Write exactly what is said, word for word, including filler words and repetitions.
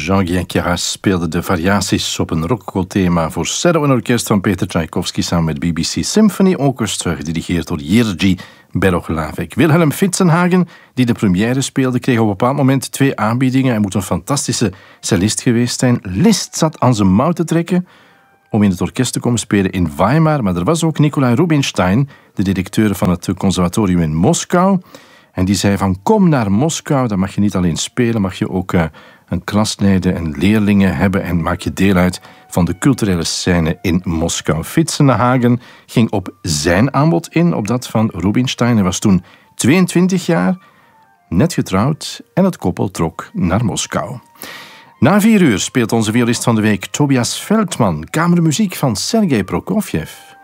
Jean-Guy Carras speelde de variaties op een rococo-thema voor cello en orkest van Peter Tchaikovsky samen met B B C Symphony Orchestra, gedirigeerd door Jiří Berohlavek. Wilhelm Fitzenhagen, die de première speelde, kreeg op een bepaald moment twee aanbiedingen. Hij moet een fantastische cellist geweest zijn. Liszt zat aan zijn mouw te trekken om in het orkest te komen spelen in Weimar, maar er was ook Nikolai Rubinstein, de directeur van het conservatorium in Moskou. En die zei van, kom naar Moskou, dan mag je niet alleen spelen, mag je ook uh, een klas leiden en leerlingen hebben en maak je deel uit van de culturele scène in Moskou. Fitzenhagen ging op zijn aanbod in, op dat van Rubinstein. Hij was toen tweeëntwintig jaar, net getrouwd en het koppel trok naar Moskou. Na vier uur speelt onze violist van de week Tobias Feldman, kamermuziek van Sergei Prokofjev.